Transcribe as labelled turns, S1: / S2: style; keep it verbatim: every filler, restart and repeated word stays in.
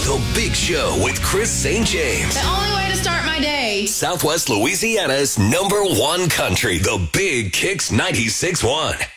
S1: The Big Show with Chris Saint James.
S2: The only way to start my day.
S1: Southwest Louisiana's number one country. The Big Kicks ninety-six point one.